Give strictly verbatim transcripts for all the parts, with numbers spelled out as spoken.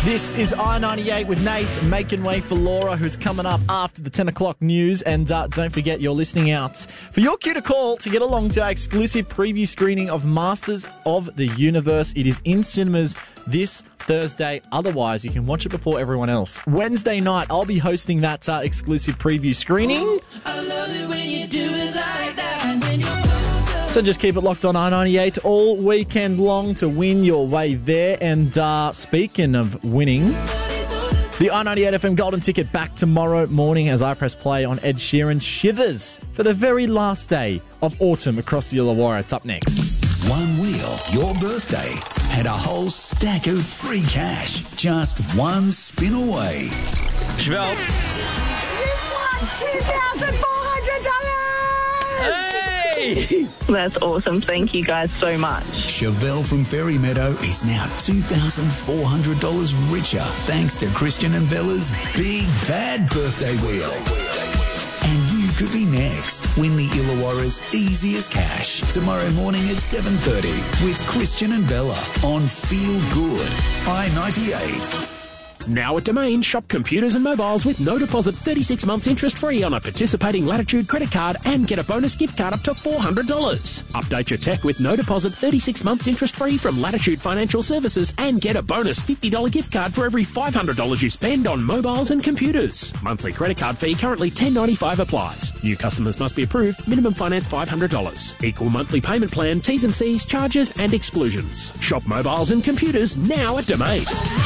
This is I ninety-eight with Nate, making way for Laura, who's coming up after the ten o'clock news. And uh, don't forget, you're listening out for your cue to call to get along to our exclusive preview screening of Masters of the Universe. It is in cinemas this Thursday. Otherwise, you can watch it before everyone else. Wednesday night, I'll be hosting that uh, exclusive preview screening. I love it when you do it like that. And when you So just keep it locked on I ninety-eight all weekend long to win your way there. And uh, speaking of winning, the I ninety-eight F M Golden Ticket back tomorrow morning as I press play on Ed Sheeran Shivers for the very last day of autumn across the Illawarra. It's up next. One wheel, your birthday, and a whole stack of free cash. Just one spin away. Chevelle. You've won two thousand four hundred dollars! Hey! That's awesome. Thank you guys so much. Chevelle from Fairy Meadow is now two thousand four hundred dollars richer thanks to Christian and Bella's Big Bad Birthday Wheel. And you could be next. Win the Illawarra's easiest cash tomorrow morning at seven thirty with Christian and Bella on Feel Good I ninety-eight. Now at Domain, shop computers and mobiles with no deposit, thirty-six months interest free on a participating Latitude credit card and get a bonus gift card up to four hundred dollars. Update your tech with no deposit, thirty-six months interest free from Latitude Financial Services and get a bonus fifty dollars gift card for every five hundred dollars you spend on mobiles and computers. Monthly credit card fee currently ten dollars and ninety-five cents applies. New customers must be approved. Minimum finance five hundred dollars. Equal monthly payment plan, T's and C's, charges and exclusions. Shop mobiles and computers now at Domain.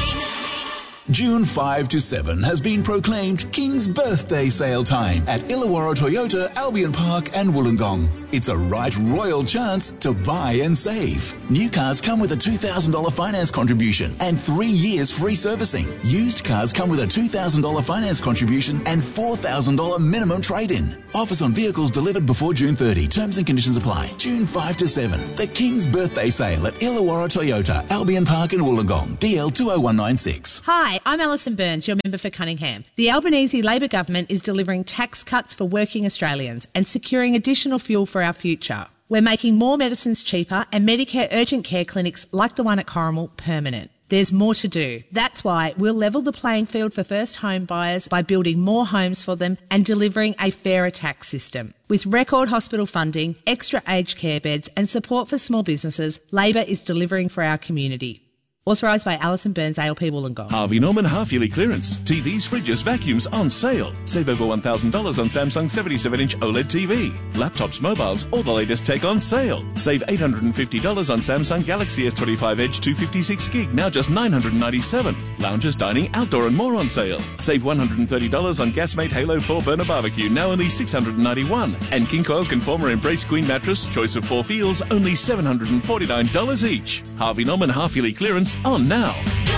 June fifth to seventh has been proclaimed King's Birthday Sale Time at Illawarra Toyota, Albion Park and Wollongong. It's a right royal chance to buy and save. New cars come with a two thousand dollars finance contribution and three years free servicing. Used cars come with a two thousand dollars finance contribution and four thousand dollars minimum trade-in. Offers on vehicles delivered before June thirtieth. Terms and conditions apply. June fifth to seventh. The King's Birthday Sale at Illawarra Toyota, Albion Park and Wollongong. D L two oh one nine six. Hi, I'm Alison Burns, your member for Cunningham. The Albanese Labor Government is delivering tax cuts for working Australians and securing additional fuel for our future. We're making more medicines cheaper and Medicare urgent care clinics like the one at Corrimal permanent. There's more to do. That's why we'll level the playing field for first home buyers by building more homes for them and delivering a fairer tax system. With record hospital funding, extra aged care beds and support for small businesses, Labor is delivering for our community. Authorised by Alison Burns, A L P Wollongong. Harvey Norman half-yearly clearance. T Vs, fridges, vacuums on sale. Save over one thousand dollars on Samsung seventy-seven inch OLED T V. Laptops, mobiles, all the latest tech on sale. Save eight hundred fifty dollars on Samsung Galaxy S twenty-five Edge two fifty-six gig, now just nine hundred ninety-seven dollars. Lounges, dining, outdoor and more on sale. Save one hundred thirty dollars on Gasmate Halo four burner barbecue, now only six hundred ninety-one dollars. And King Coil Conformer Embrace Queen mattress, choice of four feels, only seven hundred forty-nine dollars each. Harvey Norman half-yearly clearance on now.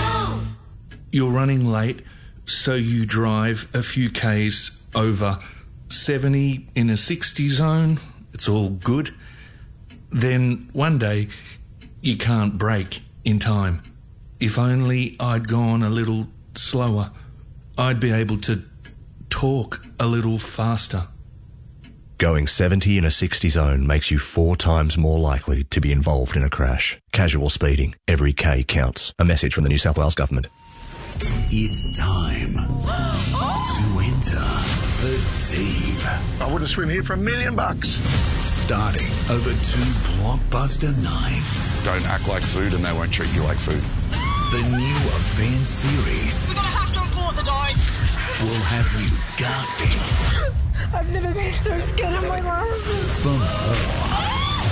You're running late, so you drive a few Ks over seventy in a sixty zone. It's all good. Then one day you can't brake in time. If only I'd gone a little slower, I'd be able to talk a little faster. Going seventy in a sixty zone makes you four times more likely to be involved in a crash. Casual speeding. Every K counts. A message from the New South Wales Government. It's time to enter the deep. I wouldn't swim here for a million bucks. Starting over two blockbuster nights. Don't act like food and they won't treat you like food. The new event series. We're going to have to abort the dive. Will have you gasping. I've never been so scared in my life. For more.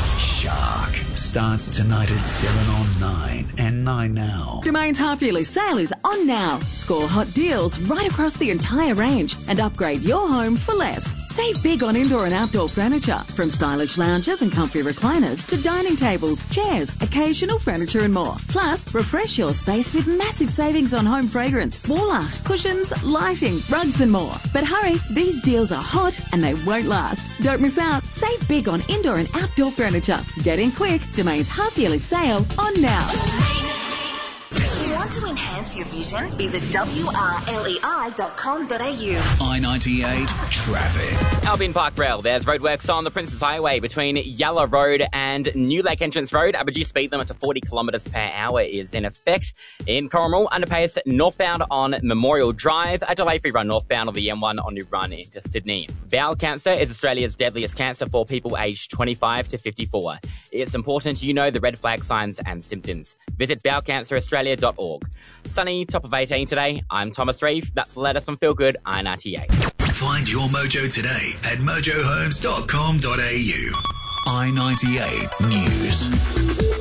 Shark starts tonight at seven on nine and nine now. Domain's half-yearly sale is on now. Score hot deals right across the entire range and upgrade your home for less. Save big on indoor and outdoor furniture, from stylish lounges and comfy recliners to dining tables, chairs, occasional furniture and more. Plus, refresh your space with massive savings on home fragrance, wall art, cushions, lighting, rugs and more. But hurry, these deals are hot and they won't last. Don't miss out. Save big on indoor and outdoor furniture. Get in quick. Domain's half-yearly sale on now. You want Want to enhance your vision? Visit W R L E I dot com dot A U. I ninety-eight traffic. Albion Park Rail. There's roadworks on the Princes Highway between Yalla Road and New Lake Entrance Road. A reduced speed limit to forty kilometres per hour is in effect. In Corrimal, underpass northbound on Memorial Drive. A delay-free run northbound on the M one on New Run into Sydney. Bowel cancer is Australia's deadliest cancer for people aged twenty-five to fifty-four. It's important you know the red flag signs and symptoms. Visit bowel cancer australia dot org. Sunny, top of eighteen today. I'm Thomas Reeve. That's the latest on Feel Good I ninety-eight. Find your mojo today at mojo homes dot com dot A U. I ninety-eight News.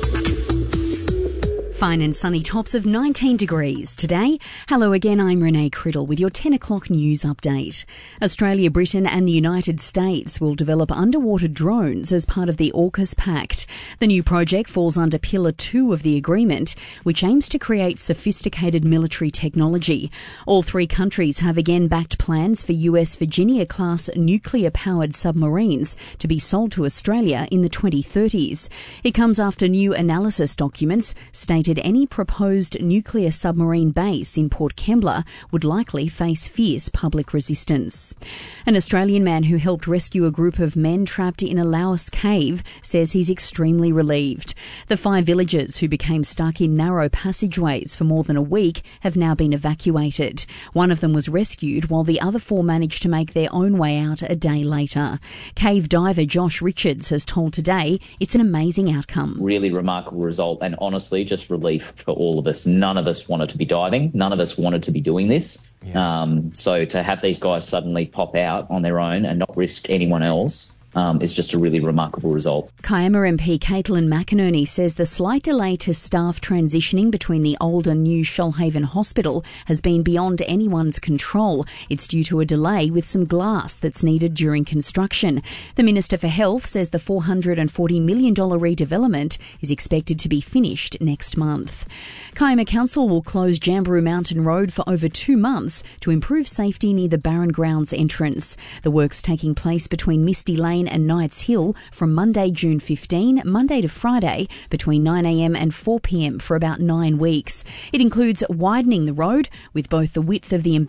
Fine and sunny tops of nineteen degrees today. Hello again, I'm Renee Criddle with your ten o'clock news update. Australia, Britain and the United States will develop underwater drones as part of the AUKUS Pact. The new project falls under Pillar two of the agreement, which aims to create sophisticated military technology. All three countries have again backed plans for U S Virginia-class nuclear-powered submarines to be sold to Australia in the twenty thirties. It comes after new analysis documents stated any proposed nuclear submarine base in Port Kembla would likely face fierce public resistance. An Australian man who helped rescue a group of men trapped in a Laos cave says he's extremely relieved. The five villagers who became stuck in narrow passageways for more than a week have now been evacuated. One of them was rescued while the other four managed to make their own way out a day later. Cave diver Josh Richards has told Today it's an amazing outcome. Really remarkable result, and honestly just relief for all of us. None of us wanted to be diving. None of us wanted to be doing this. Yeah. Um, so to have these guys suddenly pop out on their own and not risk anyone else Um, is just a really remarkable result. Kiama M P Caitlin McInerney says the slight delay to staff transitioning between the old and new Shoalhaven Hospital has been beyond anyone's control. It's due to a delay with some glass that's needed during construction. The Minister for Health says the four hundred forty million dollars redevelopment is expected to be finished next month. Kiama Council will close Jamberoo Mountain Road for over two months to improve safety near the Barron Grounds entrance. The work's taking place between Misty Lane and Knights Hill from Monday, June fifteenth, Monday to Friday between nine a m and four p m for about nine weeks. It includes widening the road with both the width of the